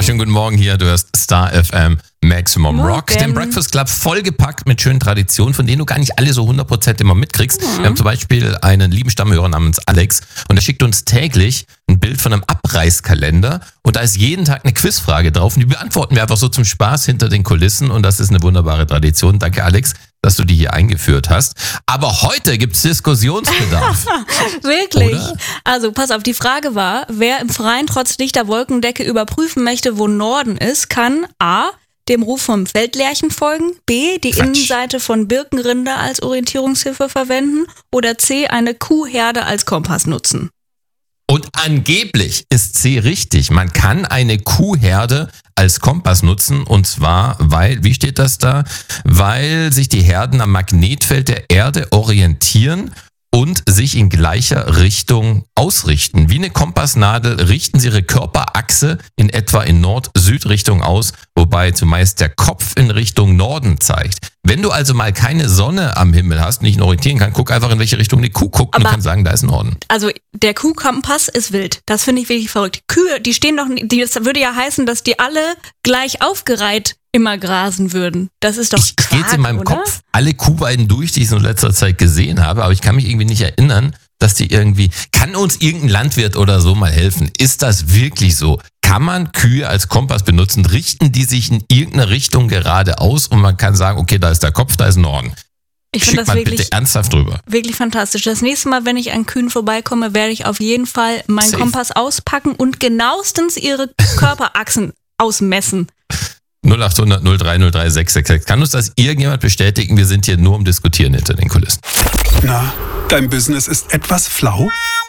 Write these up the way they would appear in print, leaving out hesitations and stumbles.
Wunderschönen guten Morgen hier. Du hörst Star FM Maximum Rock. Den Breakfast Club vollgepackt mit schönen Traditionen, von denen du gar nicht alle so 100% immer mitkriegst. Wir haben zum Beispiel einen lieben Stammhörer namens Alex und der schickt uns täglich ein Bild von einem Abreißkalender und da ist jeden Tag eine Quizfrage drauf und die beantworten wir einfach so zum Spaß hinter den Kulissen und das ist eine wunderbare Tradition. Danke Alex, dass du die hier eingeführt hast. Aber heute gibt's Diskussionsbedarf. Wirklich? Oder? Also pass auf, die Frage war, wer im Freien trotz dichter Wolkendecke überprüfen möchte, wo Norden ist, kann A. dem Ruf vom Feldlerchen folgen, B. die Innenseite von Birkenrinde als Orientierungshilfe verwenden oder C. eine Kuhherde als Kompass nutzen. Und angeblich ist C richtig. Man kann eine Kuhherde als Kompass nutzen und zwar, weil, wie steht das da? Weil sich die Herden am Magnetfeld der Erde orientieren und sich in gleicher Richtung ausrichten. Wie eine Kompassnadel richten sie ihre Körperachse in etwa in Nord-Süd-Richtung aus, wobei zumeist der Kopf in Richtung Norden zeigt. Wenn du also mal keine Sonne am Himmel hast, nicht orientieren kann, guck einfach in welche Richtung die Kuh guckt und kann sagen, da ist Norden. Also der Kuhkompass ist wild. Das finde ich wirklich verrückt. Kühe, die stehen doch, das würde ja heißen, dass die alle gleich aufgereiht immer grasen würden. Das ist doch Quark, geht in meinem oder? Kopf alle Kuhweiden durch, die ich in letzter Zeit gesehen habe, aber ich kann mich irgendwie nicht erinnern, dass die irgendwie, kann uns irgendein Landwirt oder so mal helfen? Ist das wirklich so? Kann man Kühe als Kompass benutzen? Richten die sich in irgendeine Richtung geradeaus und man kann sagen, okay, da ist der Kopf, da ist Norden. Ich finde das bitte ernsthaft drüber. wirklich fantastisch. Das nächste Mal, wenn ich an Kühen vorbeikomme, werde ich auf jeden Fall meinen Kompass auspacken und genauestens ihre Körperachsen ausmessen. 0800 0303 666. Kann uns das irgendjemand bestätigen? Wir sind hier nur um Diskutieren hinter den Kulissen. Na, dein Business ist etwas flau?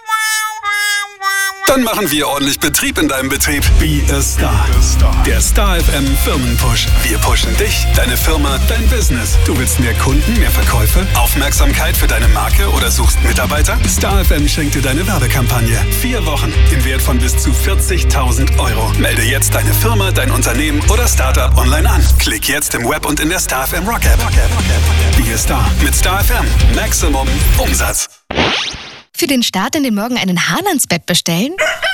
Dann machen wir ordentlich Betrieb in deinem Betrieb. Be a Star. Der Star FM Firmenpush. Wir pushen dich, deine Firma, dein Business. Du willst mehr Kunden, mehr Verkäufe, Aufmerksamkeit für deine Marke oder suchst Mitarbeiter? Star FM schenkt dir deine Werbekampagne. 4 Wochen im Wert von bis zu 40.000 Euro. Melde jetzt deine Firma, dein Unternehmen oder Startup online an. Klick jetzt im Web und in der Star FM Rock App. Be a Star mit Star FM. Maximum Umsatz. Für den Start in den Morgen einen Hahn ans Bett bestellen?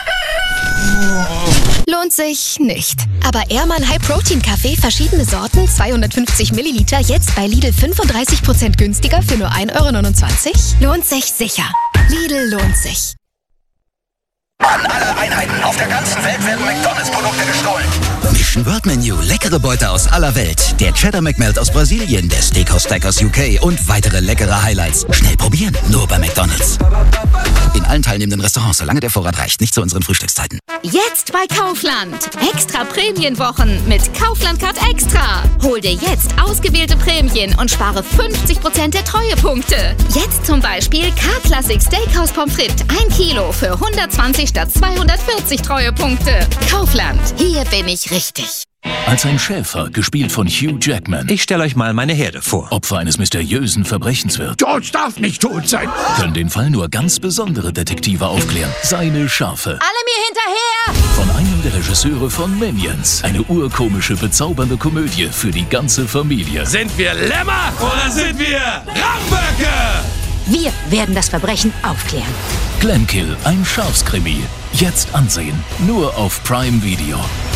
Lohnt sich nicht. Aber Ehrmann High Protein Kaffee, verschiedene Sorten, 250 Milliliter, jetzt bei Lidl 35% günstiger für nur 1,29 €? Lohnt sich sicher. Lidl lohnt sich. An alle Einheiten auf der ganzen Welt werden McDonalds-Produkte gestohlen. Mission World Menu, leckere Beute aus aller Welt. Der Cheddar McMelt aus Brasilien, der Steakhouse Stack aus UK und weitere leckere Highlights. Schnell probieren, nur bei McDonalds. In allen teilnehmenden Restaurants, solange der Vorrat reicht, nicht zu unseren Frühstückszeiten. Jetzt bei Kaufland. Extra Prämienwochen mit Kaufland Card Extra. Hol dir jetzt ausgewählte Prämien und spare 50% der Treuepunkte. Jetzt zum Beispiel K-Classic Steakhouse Pommes frites 1 Kilo für 120 statt 240 Treuepunkte. Kaufland. Hier bin ich richtig. Als ein Schäfer, gespielt von Hugh Jackman. Ich stelle euch mal meine Herde vor. Opfer eines mysteriösen Verbrechens wird. George darf nicht tot sein. Können den Fall nur ganz besondere Detektive aufklären. Seine Schafe. Alle mir hinterher! Von einem der Regisseure von Minions. Eine urkomische, bezaubernde Komödie für die ganze Familie. Sind wir Lämmer oder sind wir Ramböcke? Wir werden das Verbrechen aufklären. Glenkill, ein Schafskrimi. Jetzt ansehen. Nur auf Prime Video.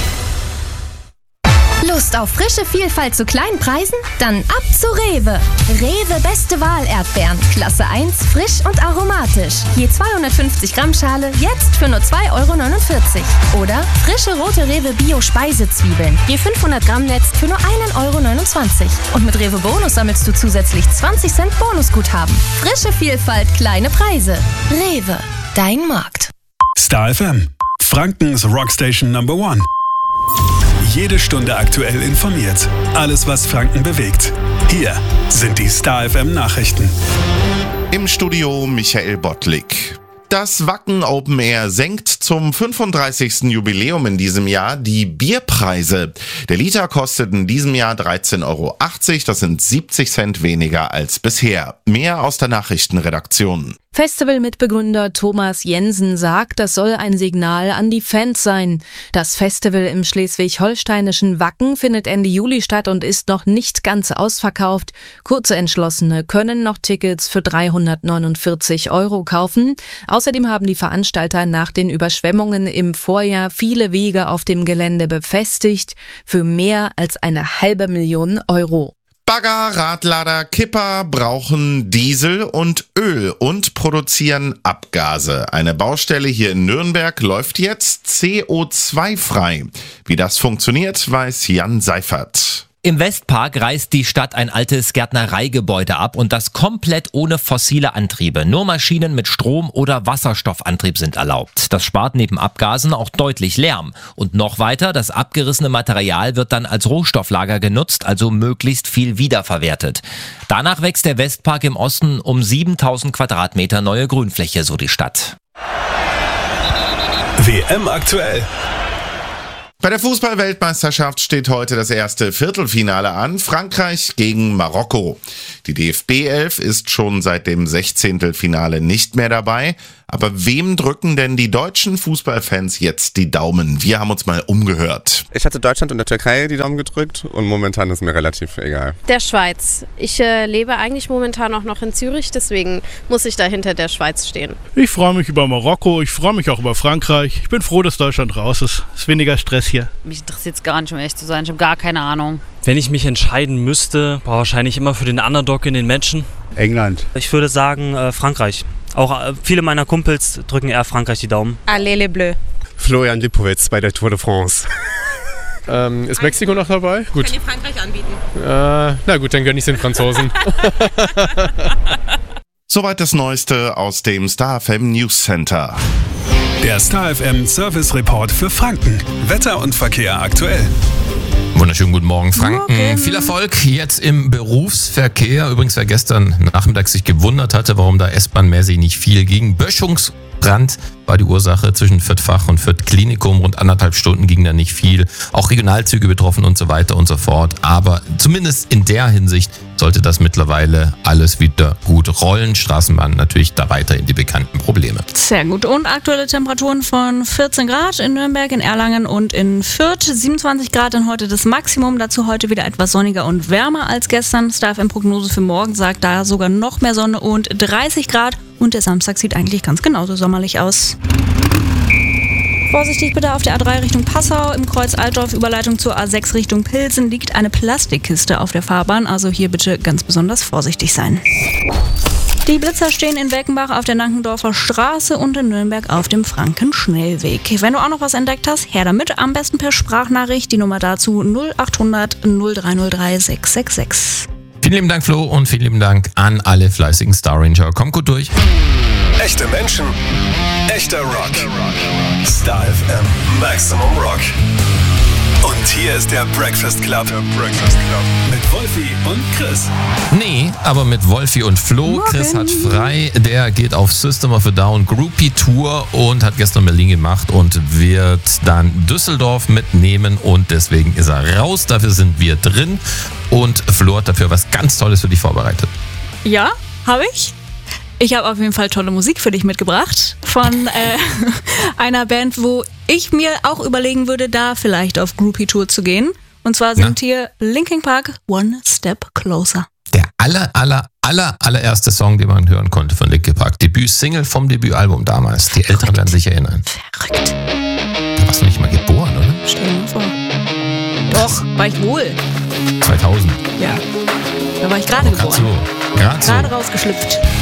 Lust auf frische Vielfalt zu kleinen Preisen? Dann ab zu Rewe. Rewe Beste Wahl Erdbeeren. Klasse 1, frisch und aromatisch. Je 250 Gramm Schale, jetzt für nur 2,49 €. Oder frische rote Rewe Bio Speisezwiebeln. Je 500 Gramm Netz für nur 1,29 €. Und mit Rewe Bonus sammelst du zusätzlich 20 Cent Bonusguthaben. Frische Vielfalt, kleine Preise. Rewe, dein Markt. Star FM. Frankens Rockstation Number 1. Jede Stunde aktuell informiert. Alles, was Franken bewegt. Hier sind die Star FM Nachrichten. Im Studio Michael Bottlik. Das Wacken Open Air senkt zum 35. Jubiläum in diesem Jahr die Bierpreise. Der Liter kostet in diesem Jahr 13,80 €. Das sind 70 Cent weniger als bisher. Mehr aus der Nachrichtenredaktion. Festivalmitbegründer Thomas Jensen sagt, das soll ein Signal an die Fans sein. Das Festival im schleswig-holsteinischen Wacken findet Ende Juli statt und ist noch nicht ganz ausverkauft. Kurzentschlossene können noch Tickets für 349 € kaufen. Außerdem haben die Veranstalter nach den Überschwemmungen im Vorjahr viele Wege auf dem Gelände befestigt für mehr als 500.000 €. Bagger, Radlader, Kipper brauchen Diesel und Öl und produzieren Abgase. Eine Baustelle hier in Nürnberg läuft jetzt CO2-frei. Wie das funktioniert, weiß Jan Seifert. Im Westpark reißt die Stadt ein altes Gärtnereigebäude ab und das komplett ohne fossile Antriebe. Nur Maschinen mit Strom- oder Wasserstoffantrieb sind erlaubt. Das spart neben Abgasen auch deutlich Lärm. Und noch weiter, das abgerissene Material wird dann als Rohstofflager genutzt, also möglichst viel wiederverwertet. Danach wächst der Westpark im Osten um 7.000 Quadratmeter neue Grünfläche, so die Stadt. WM aktuell. Bei der Fußball-Weltmeisterschaft steht heute das erste Viertelfinale an. Frankreich gegen Marokko. Die DFB-11 ist schon seit dem 16. Finale nicht mehr dabei. Aber wem drücken denn die deutschen Fußballfans jetzt die Daumen? Wir haben uns mal umgehört. Ich hatte Deutschland und der Türkei die Daumen gedrückt und momentan ist mir relativ egal. Der Schweiz. Ich lebe eigentlich momentan auch noch in Zürich, deswegen muss ich da hinter der Schweiz stehen. Ich freue mich über Marokko, ich freue mich auch über Frankreich. Ich bin froh, dass Deutschland raus ist. Es ist weniger Stress hier. Mich interessiert es gar nicht, um ehrlich zu sein. Ich habe gar keine Ahnung. Wenn ich mich entscheiden müsste, wahrscheinlich immer für den Underdog in den Matchen. England. Ich würde sagen Frankreich. Auch viele meiner Kumpels drücken eher Frankreich die Daumen. Allez les Bleus. Florian Lipowitz bei der Tour de France. Ist Mexiko noch dabei? Gut. Kann ich Frankreich anbieten? Na gut, dann gönne ich den Franzosen. Soweit das Neueste aus dem Star FM News Center. Der Star FM Service Report für Franken. Wetter und Verkehr aktuell. Wunderschönen guten Morgen, Franken. Viel Erfolg jetzt im Berufsverkehr. Übrigens, wer gestern Nachmittag sich gewundert hatte, warum da S-Bahn-mäßig nicht viel ging. Böschungsbrand war die Ursache zwischen Fürth-Fach und Fürth-Klinikum. Rund 1,5 Stunden ging da nicht viel. Auch Regionalzüge betroffen und so weiter und so fort. Aber zumindest in der Hinsicht sollte das mittlerweile alles wieder gut rollen. Straßenbahn natürlich da weiterhin die bekannten Probleme. Sehr gut. Und aktuelle Temperaturen von 14 Grad in Nürnberg, in Erlangen und in Fürth. 27 Grad dann heute das Maximum. Dazu heute wieder etwas sonniger und wärmer als gestern. Star FM Prognose für morgen sagt da sogar noch mehr Sonne und 30 Grad. Und der Samstag sieht eigentlich ganz genauso sommerlich aus. Vorsichtig bitte auf der A3 Richtung Passau. Im Kreuz Altdorf Überleitung zur A6 Richtung Pilsen liegt eine Plastikkiste auf der Fahrbahn. Also hier bitte ganz besonders vorsichtig sein. Die Blitzer stehen in Welkenbach auf der Nankendorfer Straße und in Nürnberg auf dem Frankenschnellweg. Wenn du auch noch was entdeckt hast, her damit. Am besten per Sprachnachricht. Die Nummer dazu 0800 0303 666. Vielen lieben Dank, Flo, und vielen lieben Dank an alle fleißigen Star Ranger. Kommt gut durch. Echte Menschen, echter Rock. Star FM Maximum Rock. Und hier ist der Breakfast Club. Mit Wolfi und Chris. Nee, aber mit Wolfi und Flo. Morgen. Chris hat frei. Der geht auf System of a Down Groupie Tour und hat gestern Berlin gemacht und wird dann Düsseldorf mitnehmen. Und deswegen ist er raus. Dafür sind wir drin. Und Flo hat dafür was ganz Tolles für dich vorbereitet. Ja, habe ich. Ich habe auf jeden Fall tolle Musik für dich mitgebracht von einer Band, wo ich mir auch überlegen würde, da vielleicht auf Groupie-Tour zu gehen. Und zwar sind hier Linkin Park One Step Closer. Der allererste Song, den man hören konnte von Linkin Park. Debüt-Single vom Debütalbum damals. Die Älteren werden sich erinnern. Verrückt. Da warst du nicht mal geboren, oder? Stell dir mal vor. Doch, war ich wohl. 2000. Ja. Da war ich gerade geboren. Gerade so. Gerade rausgeschlüpft.